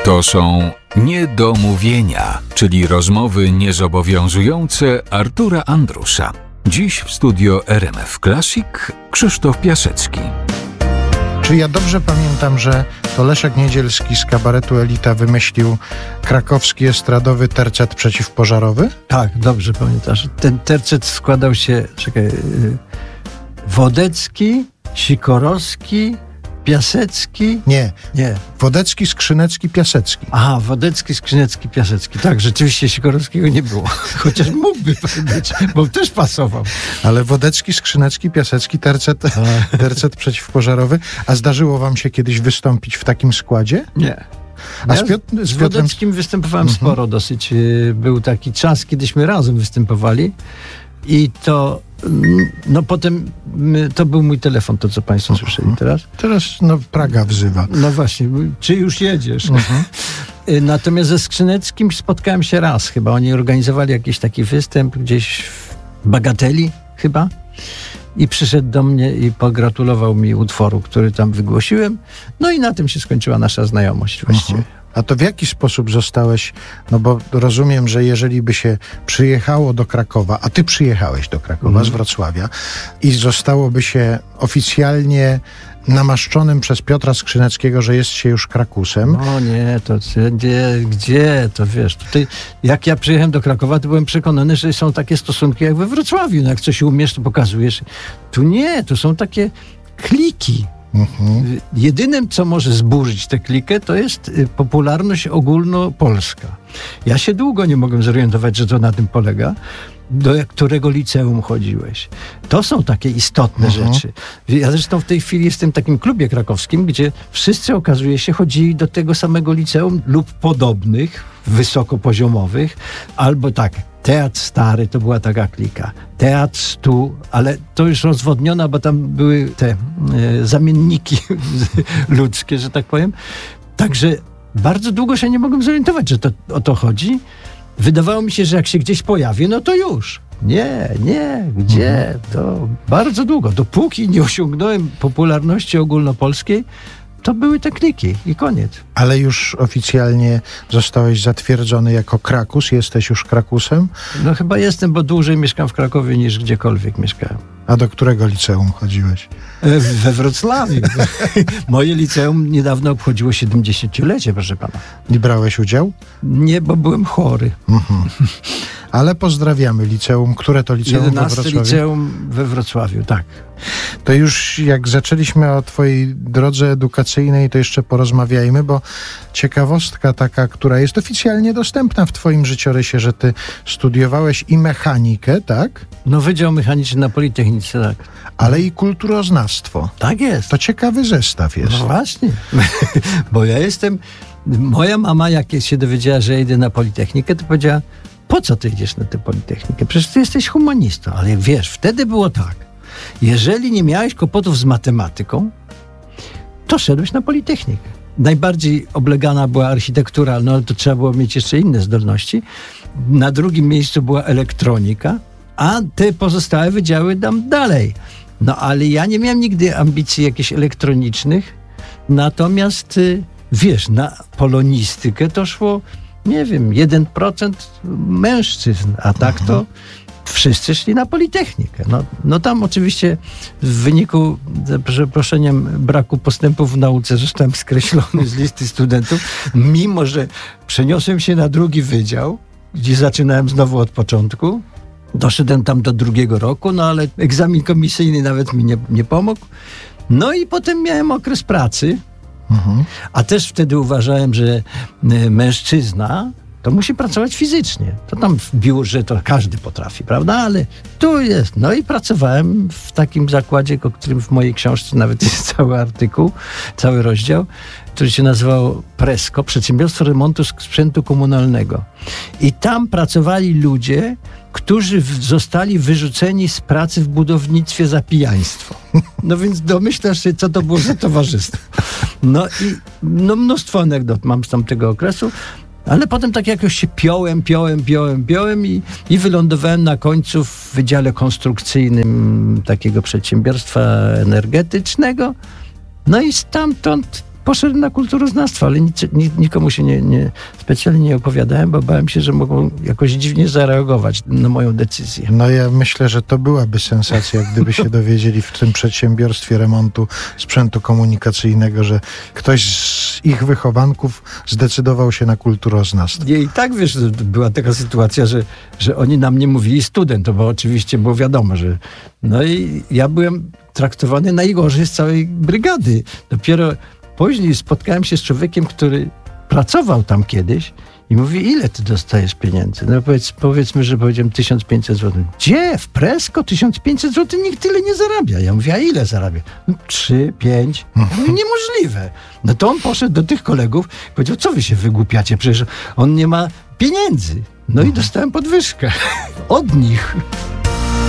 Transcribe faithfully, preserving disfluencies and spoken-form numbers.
To są niedomówienia, czyli rozmowy niezobowiązujące Artura Andrusa. Dziś w studio R M F Classic Krzysztof Piasecki. Czy ja dobrze pamiętam, że to Leszek Niedzielski z kabaretu Elita wymyślił krakowski estradowy tercet przeciwpożarowy? Tak, dobrze pamiętasz. Ten tercet składał się, czekaj, yy, Wodecki, Sikorowski, Piasecki. Nie, Nie. Wodecki, Skrzynecki, Piasecki. Aha, Wodecki, Skrzynecki, Piasecki. Tak, rzeczywiście Sikorowskiego nie było. Chociaż mógłby być, bo też pasował. Ale Wodecki, Skrzynecki, Piasecki, tercet, tercet przeciwpożarowy. A zdarzyło wam się kiedyś wystąpić w takim składzie? Nie. A Ja z, Piotr, z z Piotrem... Wodeckim występowałem Mhm. sporo dosyć. Był taki czas, kiedyśmy razem występowali i to no potem to był mój telefon, to co państwo Mhm. słyszeli teraz. Teraz no, Praga wzywa. No właśnie, czy już jedziesz? Mhm. Natomiast ze Skrzyneckim spotkałem się raz chyba. Oni organizowali jakiś taki występ gdzieś w Bagateli chyba i przyszedł do mnie i pogratulował mi utworu, który tam wygłosiłem. No i na tym się skończyła nasza znajomość właściwie. Mhm. A to w jaki sposób zostałeś, no bo rozumiem, że jeżeli by się przyjechało do Krakowa, a ty przyjechałeś do Krakowa Mhm. z Wrocławia i zostałoby się oficjalnie namaszczonym przez Piotra Skrzyneckiego, że jest się już Krakusem. No nie, to gdzie, gdzie, to wiesz, tutaj jak ja przyjechałem do Krakowa, to byłem przekonany, że są takie stosunki jak we Wrocławiu, no jak coś umiesz, to pokazujesz. Tu nie, tu są takie kliki. Mhm. Jedynym, co może zburzyć tę klikę, to jest y, popularność ogólnopolska. Ja się długo nie mogłem zorientować, że to na tym polega. Do którego liceum chodziłeś. To są takie istotne Mhm. rzeczy. Ja zresztą w tej chwili jestem w takim klubie krakowskim, gdzie wszyscy, okazuje się, chodzili do tego samego liceum lub podobnych, wysokopoziomowych, albo tak, Teatr Stary to była taka klika, Teatr Stu, ale to już rozwodniona, bo tam były te e, zamienniki ludzkie, że tak powiem. Także bardzo długo się nie mogłem zorientować, że to o to chodzi. Wydawało mi się, że jak się gdzieś pojawi, no to już. Nie, nie, gdzie? Mhm. To bardzo długo. Dopóki nie osiągnąłem popularności ogólnopolskiej, to były te kliki i koniec. Ale już oficjalnie zostałeś zatwierdzony jako Krakus? Jesteś już Krakusem? No chyba jestem, bo dłużej mieszkam w Krakowie niż gdziekolwiek mieszkałem. A do którego liceum chodziłeś? E, We Wrocławiu. Moje liceum niedawno obchodziło siedemdziesięciolecie, proszę pana. Nie brałeś udziału? Nie, bo byłem chory. Mhm. Ale pozdrawiamy liceum. Które to liceum we jedenaste Wrocławiu? liceum we Wrocławiu, tak. To już jak zaczęliśmy o twojej drodze edukacyjnej, to jeszcze porozmawiajmy, bo ciekawostka taka, która jest oficjalnie dostępna w twoim życiorysie, że ty studiowałeś i mechanikę, tak? No Wydział Mechaniczny na Politechnice, tak. Ale i kulturoznawstwo. Tak jest. To ciekawy zestaw jest. No właśnie, bo ja jestem, moja mama jak się dowiedziała, że ja idę na Politechnikę, to powiedziała, po co ty idziesz na tę Politechnikę? Przecież ty jesteś humanistą. Ale wiesz, wtedy było tak, jeżeli nie miałeś kłopotów z matematyką, to szedłeś na Politechnikę. Najbardziej oblegana była architektura, no to trzeba było mieć jeszcze inne zdolności. Na drugim miejscu była elektronika, a te pozostałe wydziały dam dalej. No ale ja nie miałem nigdy ambicji jakichś elektronicznych, natomiast y, wiesz, na polonistykę to szło, nie wiem, jeden procent mężczyzn, a tak to wszyscy szli na Politechnikę. No, no tam oczywiście w wyniku, za przeproszeniem, braku postępów w nauce zostałem skreślony z listy studentów, mimo że przeniosłem się na drugi wydział, gdzie zaczynałem znowu od początku. Doszedłem tam do drugiego roku, no ale egzamin komisyjny nawet mi nie, nie pomógł. No i potem miałem okres pracy, Mhm. a też wtedy uważałem, że y, mężczyzna to musi pracować fizycznie. To tam w biurze to każdy potrafi, prawda? Ale tu jest. No i pracowałem w takim zakładzie, o którym w mojej książce nawet jest cały artykuł, cały rozdział, który się nazywał Presko, Przedsiębiorstwo Remontu Sprzętu Komunalnego. I tam pracowali ludzie, którzy w, zostali wyrzuceni z pracy w budownictwie za pijaństwo. No więc domyślasz się, co to było za towarzystwo. No i no mnóstwo anegdot mam z tamtego okresu. Ale potem tak jakoś się piąłem, piąłem, piąłem, piąłem i, i wylądowałem na końcu w Wydziale Konstrukcyjnym takiego przedsiębiorstwa energetycznego. No i stamtąd poszedłem na kulturoznawstwo, ale nic, nic, nikomu się nie, nie, specjalnie nie opowiadałem, bo bałem się, że mogą jakoś dziwnie zareagować na moją decyzję. No ja myślę, że to byłaby sensacja, gdyby się dowiedzieli w tym przedsiębiorstwie remontu sprzętu komunikacyjnego, że ktoś z ich wychowanków zdecydował się na kulturoznawstwo. Nie, i tak, wiesz, była taka sytuacja, że, że oni na mnie mówili student, bo oczywiście było wiadomo, że... No i ja byłem traktowany najgorzej z całej brygady. Dopiero później spotkałem się z człowiekiem, który pracował tam kiedyś i mówi, ile ty dostajesz pieniędzy? No powiedz, powiedzmy, że powiedziałem tysiąc pięćset złotych. Gdzie? W Presko? tysiąc pięćset złotych? Nikt tyle nie zarabia. Ja mówię, a ile zarabia? No, trzy, pięć. Ja mówię, niemożliwe. No to on poszedł do tych kolegów i powiedział, co wy się wygłupiacie? Przecież on nie ma pieniędzy. No i dostałem podwyżkę od nich.